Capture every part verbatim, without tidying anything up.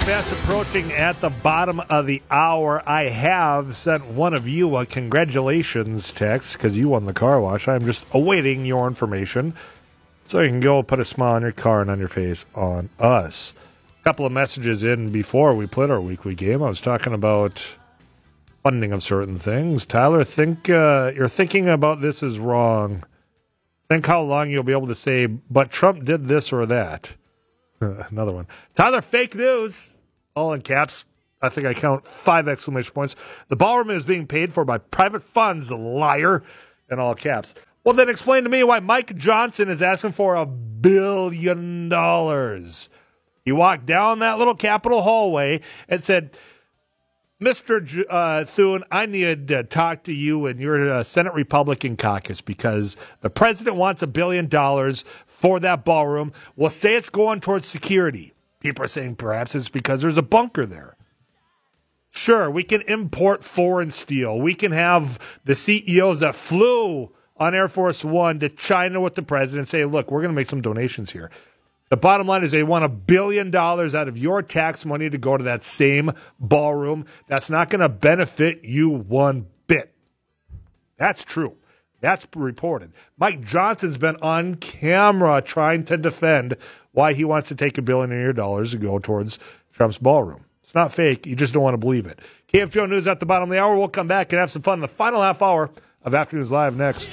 fast approaching at the bottom of the hour. I have sent one of you a congratulations text because you won the car wash. I'm just awaiting your information so you can go put a smile on your car and on your face on us. A couple of messages in before we played our weekly game. I was talking about funding of certain things. Tyler, think uh, you're thinking about this is wrong. Think how long you'll be able to say, but Trump did this or that. Another one. Tyler, fake news. All in caps. I think I count five exclamation points. The ballroom is being paid for by private funds, liar. In all caps. Well, then explain to me why Mike Johnson is asking for a billion dollars. He walked down that little Capitol hallway and said, Mister J- uh, Thune, I need to talk to you and your uh, Senate Republican caucus because the president wants a billion dollars for that ballroom. We'll say it's going towards security. People are saying perhaps it's because there's a bunker there. Sure, we can import foreign steel. We can have the C E Os that flew on Air Force One to China with the president say, look, we're going to make some donations here. The bottom line is they want a billion dollars out of your tax money to go to that same ballroom. That's not going to benefit you one bit. That's true. That's reported. Mike Johnson's been on camera trying to defend why he wants to take a billion dollars to go towards Trump's ballroom. It's not fake. You just don't want to believe it. K F G O News at the bottom of the hour. We'll come back and have some fun in the final half hour of Afternoons Live next.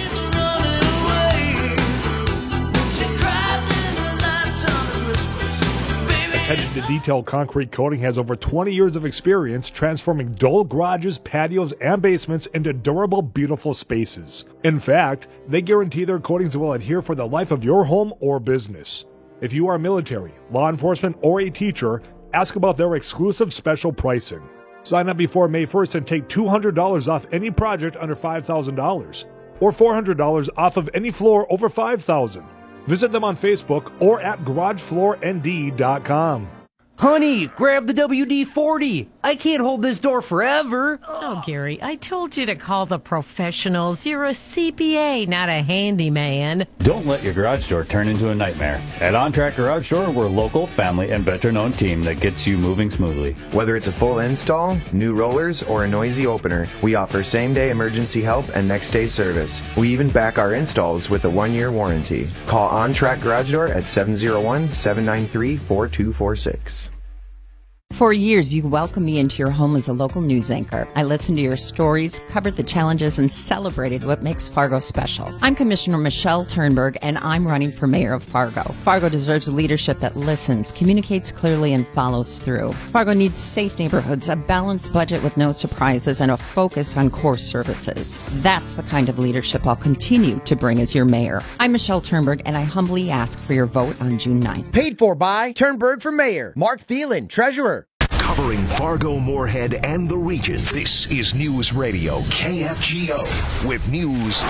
Attention to Detail Concrete Coating has over twenty years of experience transforming dull garages, patios, and basements into durable, beautiful spaces. In fact, they guarantee their coatings will adhere for the life of your home or business. If you are military, law enforcement, or a teacher, ask about their exclusive special pricing. Sign up before May first and take two hundred dollars off any project under five thousand dollars or four hundred dollars off of any floor over five thousand dollars. Visit them on Facebook or at garage floor n d dot com. Honey, grab the W D forty. I can't hold this door forever. Oh, Gary, I told you to call the professionals. You're a C P A, not a handyman. Don't let your garage door turn into a nightmare. At OnTrack Garage Door, we're a local, family, and veteran-owned team that gets you moving smoothly. Whether it's a full install, new rollers, or a noisy opener, we offer same-day emergency help and next-day service. We even back our installs with a one-year warranty. Call OnTrack Garage Door at seven oh one, seven nine three, four two four six. For years, you welcomed me into your home as a local news anchor. I listened to your stories, covered the challenges, and celebrated what makes Fargo special. I'm Commissioner Michelle Turnberg, and I'm running for mayor of Fargo. Fargo deserves leadership that listens, communicates clearly, and follows through. Fargo needs safe neighborhoods, a balanced budget with no surprises, and a focus on core services. That's the kind of leadership I'll continue to bring as your mayor. I'm Michelle Turnberg, and I humbly ask for your vote on June ninth. Paid for by Turnberg for mayor. Mark Thielen, treasurer. Covering Fargo, Moorhead, and the region, this is News Radio K F G O with news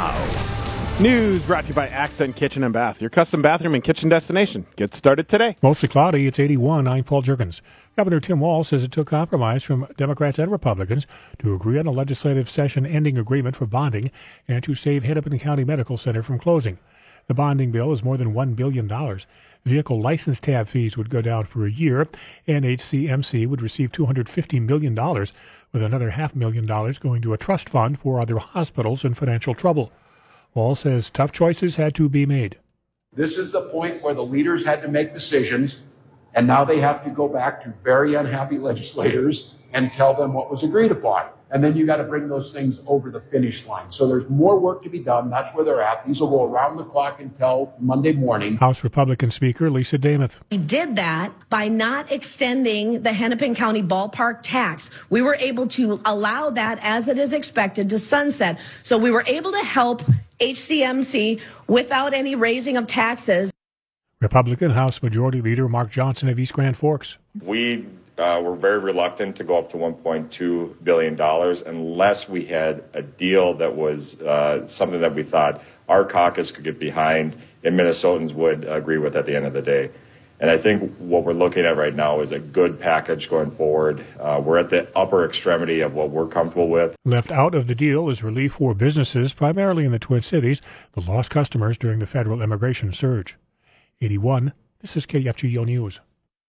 now. News brought to you by Accent Kitchen and Bath, your custom bathroom and kitchen destination. Get started today. Mostly cloudy. It's eighty-one. I'm Paul Jerkins. Governor Tim Walz says it took compromise from Democrats and Republicans to agree on a legislative session-ending agreement for bonding and to save Hennepin County Medical Center from closing. The bonding bill is more than one billion dollars. Vehicle license tab fees would go down for a year, and H C M C would receive two hundred fifty million dollars, with another half million dollars going to a trust fund for other hospitals in financial trouble. Walz says tough choices had to be made. This is the point where the leaders had to make decisions, and now they have to go back to very unhappy legislators and tell them what was agreed upon. And then you got to bring those things over the finish line. So there's more work to be done. That's where they're at. These will go around the clock until Monday morning. House Republican Speaker Lisa Damuth. We did that by not extending the Hennepin County ballpark tax. We were able to allow that, as it is expected, to sunset. So we were able to help H C M C without any raising of taxes. Republican House Majority Leader Mark Johnson of East Grand Forks. We uh, were very reluctant to go up to one point two billion dollars unless we had a deal that was uh, something that we thought our caucus could get behind and Minnesotans would agree with at the end of the day. And I think what we're looking at right now is a good package going forward. Uh, we're at the upper extremity of what we're comfortable with. Left out of the deal is relief for businesses, primarily in the Twin Cities, that lost customers during the federal immigration surge. eighty-one, this is K F G O News.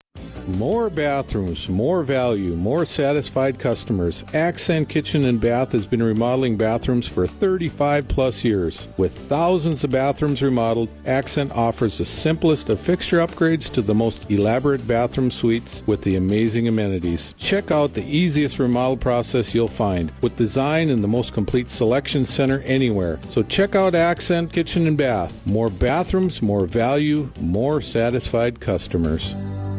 More bathrooms, more value, more satisfied customers. Accent Kitchen and Bath has been remodeling bathrooms for thirty-five plus years. With thousands of bathrooms remodeled, Accent offers the simplest of fixture upgrades to the most elaborate bathroom suites with the amazing amenities. Check out the easiest remodel process you'll find, with design and the most complete selection center anywhere. So check out Accent Kitchen and Bath. More bathrooms, more value, more satisfied customers.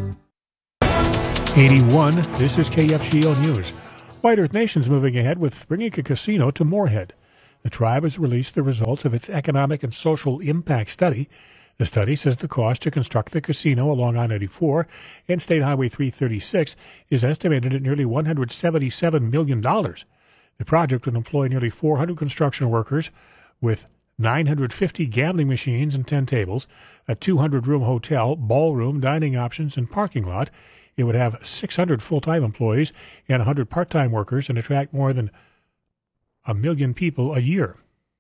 eighty-one, this is K F G O News. White Earth Nation's moving ahead with bringing a casino to Moorhead. The tribe has released the results of its economic and social impact study. The study says the cost to construct the casino along I ninety-four and State Highway three thirty-six is estimated at nearly one hundred seventy-seven million dollars. The project would employ nearly four hundred construction workers with nine hundred fifty gambling machines and ten tables, a two hundred room hotel, ballroom, dining options, and parking lot. It would have six hundred full-time employees and one hundred part-time workers and attract more than a million people a year.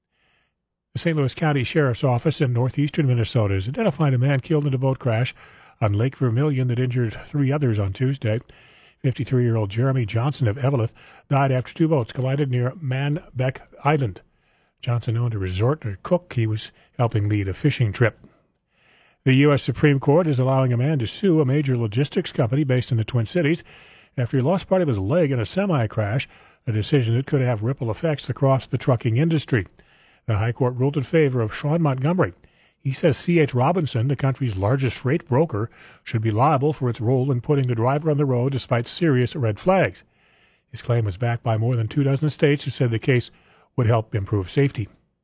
The Saint Louis County Sheriff's Office in northeastern Minnesota has identified a man killed in a boat crash on Lake Vermilion that injured three others on Tuesday. fifty-three-year-old Jeremy Johnson of Eveleth died after two boats collided near Manbeck Island. Johnson owned a resort and a cook. He was helping lead a fishing trip. The U S Supreme Court is allowing a man to sue a major logistics company based in the Twin Cities after he lost part of his leg in a semi-crash, a decision that could have ripple effects across the trucking industry. The High Court ruled in favor of Sean Montgomery. He says C H. Robinson, the country's largest freight broker, should be liable for its role in putting the driver on the road despite serious red flags. His claim was backed by more than two dozen states who said the case would help improve safety.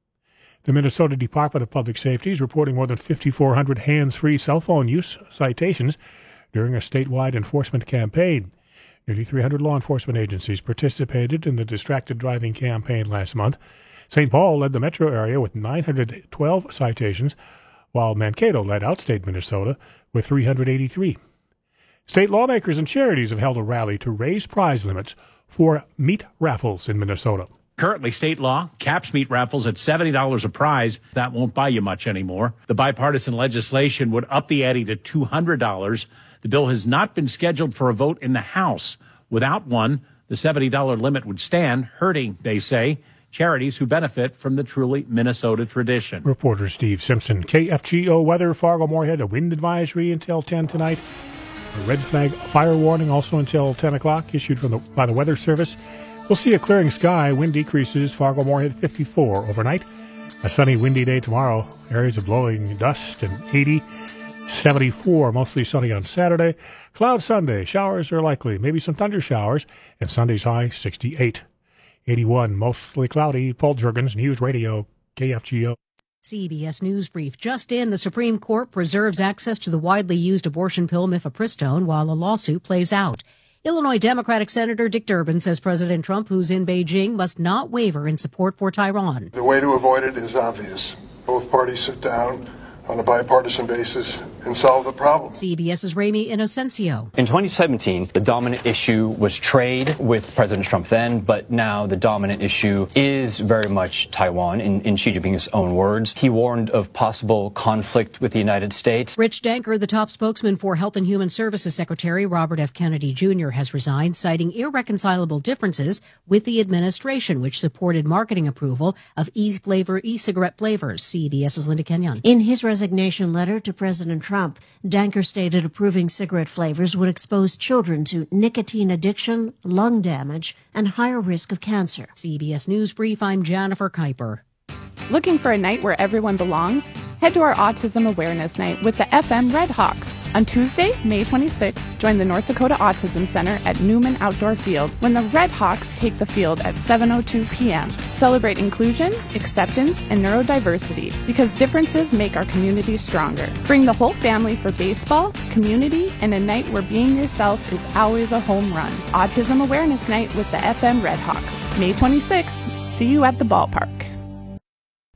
The Minnesota Department of Public Safety is reporting more than fifty-four hundred hands-free cell phone use citations during a statewide enforcement campaign. Nearly three hundred law enforcement agencies participated in the distracted driving campaign last month. Saint Paul led the metro area with nine hundred twelve citations, while Mankato led outstate Minnesota with three hundred eighty-three. State lawmakers and charities have held a rally to raise prize limits for meat raffles in Minnesota. Currently, state law caps meat raffles at seventy dollars a prize. That won't buy you much anymore. The bipartisan legislation would up the ante to two hundred dollars. The bill has not been scheduled for a vote in the House. Without one, the seventy dollars limit would stand, hurting, they say, charities who benefit from the truly Minnesota tradition. Reporter Steve Simpson. K F G O weather, Fargo-Moorhead, a wind advisory until ten tonight. A red flag fire warning also until ten o'clock issued from the, by the Weather Service. We'll see a clearing sky. Wind decreases. Fargo-Moorhead fifty-four overnight. A sunny, windy day tomorrow. Areas of blowing dust and eighty. seventy-four, mostly sunny on Saturday. Cloud Sunday. Showers are likely. Maybe some thunder showers. And Sunday's high, sixty-eight. eighty-one, mostly cloudy. Paul Juergens, News Radio, K F G O. C B S News Brief. Just in, the Supreme Court preserves access to the widely used abortion pill mifepristone while a lawsuit plays out. Illinois Democratic Senator Dick Durbin says President Trump, who's in Beijing, must not waver in support for Tehran. The way to avoid it is obvious. Both parties sit down on a bipartisan basis and solve the problem. CBS's Ramy Inocencio. In twenty seventeen, the dominant issue was trade with President Trump then, but now the dominant issue is very much Taiwan, in, in Xi Jinping's own words. He warned of possible conflict with the United States. Rich Danker, the top spokesman for Health and Human Services Secretary Robert F. Kennedy Junior, has resigned, citing irreconcilable differences with the administration, which supported marketing approval of e-flavor, e-cigarette flavors. CBS's Linda Kenyon. In his resignation letter to President Trump, Danker stated approving cigarette flavors would expose children to nicotine addiction, lung damage, and higher risk of cancer. C B S News Brief, I'm Jennifer Kuiper. Looking for a night where everyone belongs? Head to our Autism Awareness Night with the F M Red Hawks. On Tuesday, May twenty-sixth, join the North Dakota Autism Center at Newman Outdoor Field when the Red Hawks take the field at seven oh two p.m. Celebrate inclusion, acceptance, and neurodiversity because differences make our community stronger. Bring the whole family for baseball, community, and a night where being yourself is always a home run. Autism Awareness Night with the F M Red Hawks. May twenty-sixth. See you at the ballpark.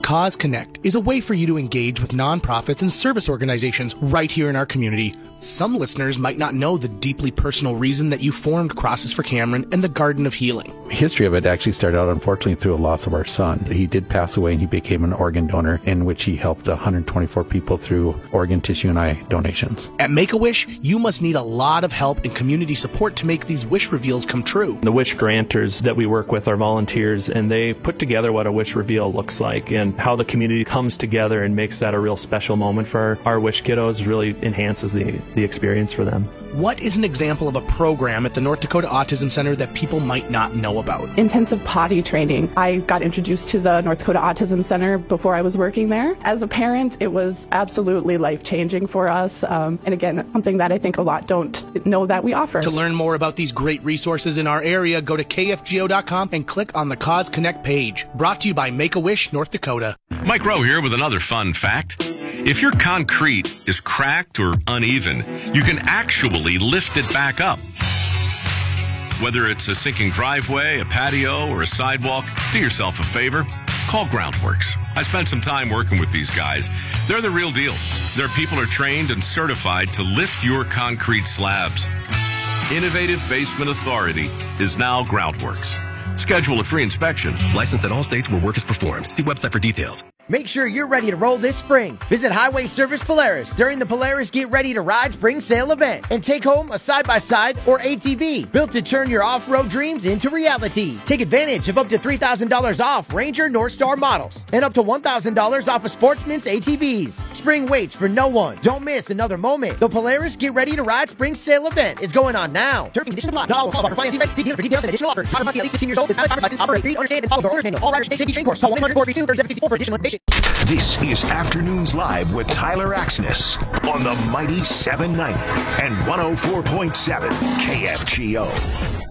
Cause Connect is a way for you to engage with nonprofits and service organizations right here in our community. Some listeners might not know the deeply personal reason that you formed Crosses for Cameron and the Garden of Healing. The history of it actually started out, unfortunately, through a loss of our son. He did pass away, and he became an organ donor, in which he helped one hundred twenty-four people through organ, tissue, and eye donations. At Make-A-Wish, you must need a lot of help and community support to make these wish reveals come true. The wish granters that we work with are volunteers, and they put together what a wish reveal looks like, and how the community comes together and makes that a real special moment for our, our wish kiddos really enhances the, the experience for them. What is an example of a program at the North Dakota Autism Center that people might not know about? Intensive potty training. I got introduced to the North Dakota Autism Center before I was working there. As a parent, it was absolutely life-changing for us, um, and again, something that I think a lot don't know that we offer. To learn more about these great resources in our area, go to K F G O dot com and click on the Cause Connect page. Brought to you by Make-A-Wish North Dakota. Mike Rowe here with another fun fact. If your concrete is cracked or uneven, you can actually lift it back up. Whether it's a sinking driveway, a patio, or a sidewalk, do yourself a favor. Call Groundworks. I spent some time working with these guys. They're the real deal. Their people are trained and certified to lift your concrete slabs. Innovative Basement Authority is now Groundworks. Schedule a free inspection. Licensed in all states where work is performed. See website for details. Make sure you're ready to roll this spring. Visit Highway Service Polaris during the Polaris Get Ready to Ride Spring Sale event and take home a side-by-side or A T V built to turn your off-road dreams into reality. Take advantage of up to three thousand dollars off Ranger Northstar models and up to one thousand dollars off of Sportsman's A T Vs. Spring waits for no one. Don't miss another moment. The Polaris Get Ready to Ride Spring Sale event is going on now. Terms and conditions apply. Call Call Find dealer for details and additional offers. Driver must be at least sixteen years old with valid driver's license. Operate, read, understand, and follow the owner's manual. All riders stay safety train course. Call one eight hundred four three two three seven six four for additional information. This is Afternoons Live with Tyler Axness on the mighty seven ninety and one oh four point seven K F G O.